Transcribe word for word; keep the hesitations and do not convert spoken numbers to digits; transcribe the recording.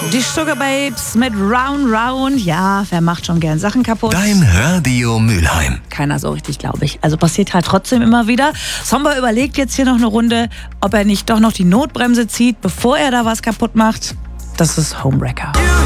Die Sugababes mit Round Round. Ja, wer macht schon gern Sachen kaputt? Dein Radio Mülheim. Keiner so richtig, glaube ich. Also passiert halt trotzdem immer wieder. Sommer überlegt jetzt hier noch eine Runde, ob er nicht doch noch die Notbremse zieht, bevor er da was kaputt macht. Das ist Homewrecker.